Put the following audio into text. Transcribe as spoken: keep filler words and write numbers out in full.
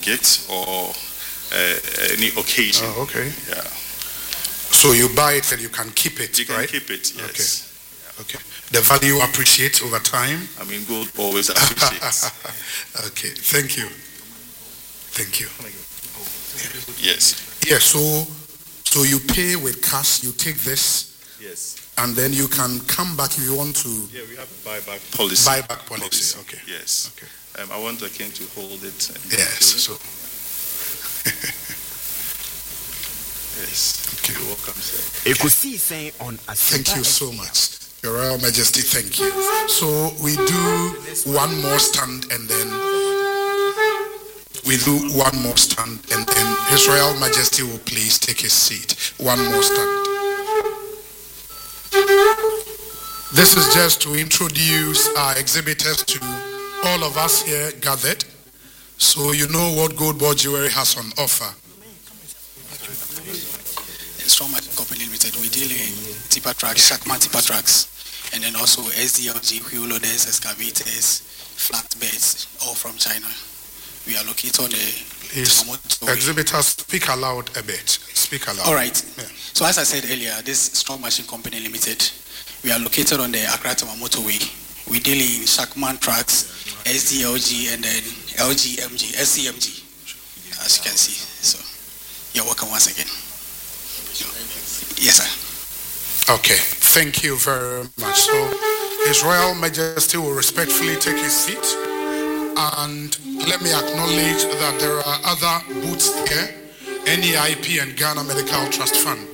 market or uh, any occasion. Oh, okay. Yeah. So you buy it and you can keep it, You can right? keep it, yes. Okay. Okay. The value appreciates over time. I mean, gold always appreciates. Okay. Thank you. Thank you. Yes. Yeah. So, so you pay with cash. You take this. Yes. And then you can come back if you want to. Yeah, we have a buyback policy. Buyback policy. Okay. Yes. Okay. Um, I want the king to hold it. And Yes. So. Yes. Okay. You're welcome, sir. Thank you so much. Your Royal Majesty, thank you. So we do one more stand and then we do one more stand and then His Royal Majesty will please take his seat. One more stand. This is just to introduce our exhibitors to all of us here gathered, so you know what Gold Board Jewelry has on offer. Strong Machine Company Limited, we deal in tipper trucks, Shackman tipper trucks, and then also S D L G, wheel loaders, excavators, flatbeds, all from China. We are located on the Please, exhibitors, speak aloud a bit. Speak aloud. All right. Yeah. So as I said earlier, this Strong Machine Company Limited, we are located on the Accra Tema motorway. We deal in Shackman trucks, S D L G, and then L G M G, S C M G, as you can see. So you're welcome once again. Yes, sir. Okay, thank you very much. So His Royal Majesty will respectfully take his seat. And let me acknowledge that there are other booths here, N E I P and Ghana Medical Trust Fund.